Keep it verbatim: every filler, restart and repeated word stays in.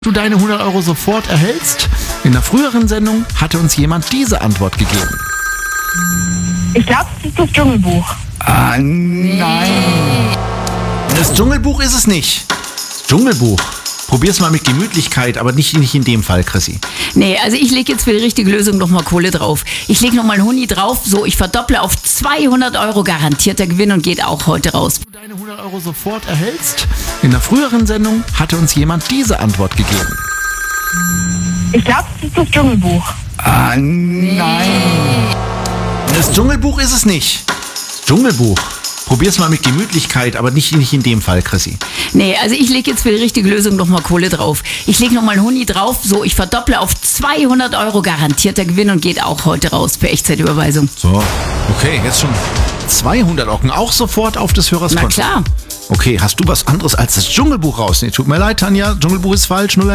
du deine hundert Euro sofort erhältst? In der früheren Sendung hatte uns jemand diese Antwort gegeben. Ich glaube, es ist das Dschungelbuch. Ah, nein. Das Dschungelbuch ist es nicht. Das Dschungelbuch. Probier's mal mit Gemütlichkeit, aber nicht, nicht in dem Fall, Chrissy. Nee, also ich lege jetzt für die richtige Lösung nochmal Kohle drauf. Ich lege nochmal einen Huni drauf, so ich verdopple auf zweihundert Euro garantierter Gewinn und geht auch heute raus. Du deine hundert Euro sofort erhältst? In der früheren Sendung hatte uns jemand diese Antwort gegeben. Ich glaube, es ist das Dschungelbuch. Ah, nein. Das Dschungelbuch ist es nicht. Das Dschungelbuch. Probier's mal mit Gemütlichkeit, aber nicht, nicht in dem Fall, Chrissy. Nee, also ich lege jetzt für die richtige Lösung nochmal Kohle drauf. Ich lege nochmal einen Huni drauf, so ich verdopple auf zweihundert Euro garantierter Gewinn und geht auch heute raus per Echtzeitüberweisung. So, okay, jetzt schon zweihundert Ocken, auch sofort auf des Hörers Na Konto. klar. Okay, hast du was anderes als das Dschungelbuch raus? Nee, tut mir leid, Tanja, Dschungelbuch ist falsch.